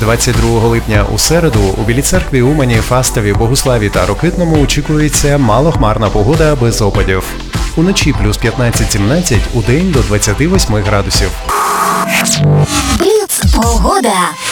22 липня у середу у Білій Церкві, Умані, Фастові, Богуславі та Рокитному очікується малохмарна погода без опадів. Уночі плюс 15-17, удень до 28 градусів. Бліц погода.